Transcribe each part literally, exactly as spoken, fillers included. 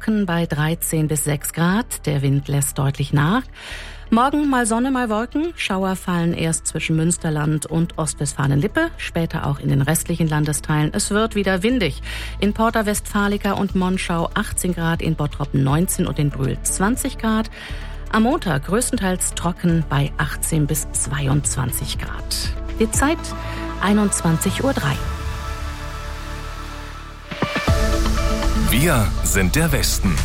trocken bei dreizehn bis sechs Grad. Der Wind lässt deutlich nach. Morgen mal Sonne, mal Wolken. Schauer fallen erst zwischen Münsterland und Ostwestfalen-Lippe, später auch in den restlichen Landesteilen. Es wird wieder windig. In Porta Westfalica und Monschau achtzehn Grad, in Bottrop neunzehn und in Brühl zwanzig Grad. Am Montag größtenteils trocken bei achtzehn bis zweiundzwanzig Grad. Die Zeit einundzwanzig Uhr drei. Wir sind der Westen.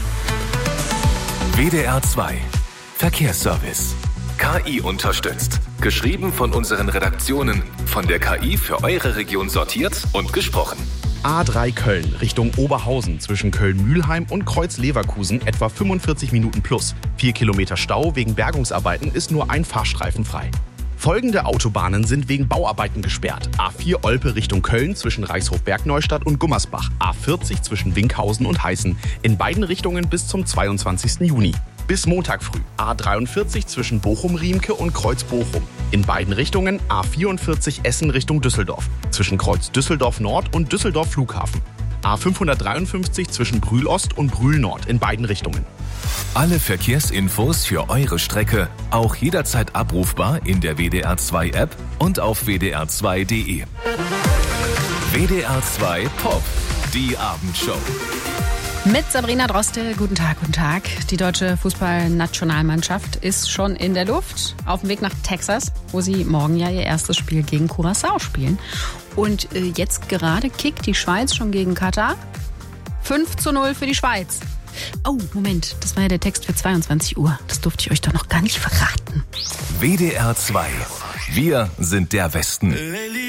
W D R zwei Verkehrsservice. K I unterstützt. Geschrieben von unseren Redaktionen. Von der K I für eure Region sortiert und gesprochen. A drei Köln Richtung Oberhausen zwischen Köln-Mühlheim und Kreuz-Leverkusen etwa fünfundvierzig Minuten plus. Vier Kilometer Stau wegen Bergungsarbeiten, ist nur ein Fahrstreifen frei. Folgende Autobahnen sind wegen Bauarbeiten gesperrt. A vier Olpe Richtung Köln zwischen Reichshof-Bergneustadt und Gummersbach. A vierzig zwischen Winkhausen und Heißen. In beiden Richtungen bis zum zweiundzwanzigsten Juni. Bis Montag früh. A dreiundvierzig zwischen Bochum-Riemke und Kreuz-Bochum. In beiden Richtungen A vierundvierzig Essen Richtung Düsseldorf. Zwischen Kreuz Düsseldorf Nord und Düsseldorf Flughafen. A fünfhundertdreiundfünfzig zwischen Brühl Ost und Brühl Nord in beiden Richtungen. Alle Verkehrsinfos für eure Strecke auch jederzeit abrufbar in der W D R zwei App und auf w d r zwei punkt d e. W D R zwei Pop, die Abendshow. Mit Sabrina Droste, guten Tag, guten Tag. Die deutsche Fußballnationalmannschaft ist schon in der Luft, auf dem Weg nach Texas, wo sie morgen ja ihr erstes Spiel gegen Curaçao spielen. Und äh, jetzt gerade kickt die Schweiz schon gegen Katar. fünf zu null für die Schweiz. Oh, Moment, das war ja der Text für zweiundzwanzig Uhr. Das durfte ich euch doch noch gar nicht verraten. W D R zwei. Wir sind der Westen.